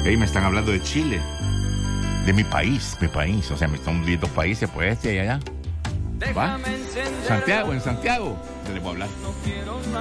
Ey, me están hablando de Chile. De mi país. O sea, me están viendo países, pues, este y allá. ¿Va? Santiago, en Santiago. Le voy a hablar.